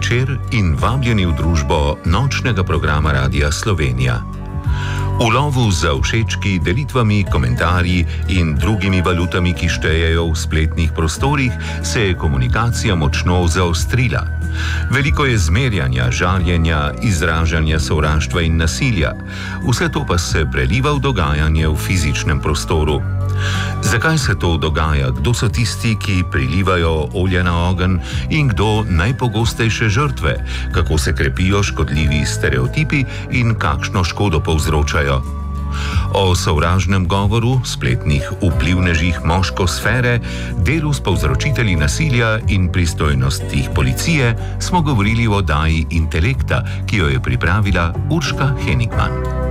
večer in vabljeni v družbo nočnega programa Radia Slovenija. V lovu za všečki, delitvami, komentarji in drugimi valutami, ki štejejo v spletnih prostorih, se je komunikacija močno zaostrila. Veliko je zmerjanja, žaljenja, izražanja sovraštva in nasilja. Vse to pa se preliva v dogajanje v fizičnem prostoru. Zakaj se to dogaja? Kdo so tisti, ki prilivajo olje na ogenj in kdo najpogostejše žrtve? Kako se krepijo škodljivi stereotipi in kakšno škodo povzročajo? O sovražnem govoru, spletnih vplivnežih moškosfere, delu s povzročitelji nasilja in pristojnostih policije smo govorili v oddaji Intelekta, ki jo je pripravila Urška Henigman.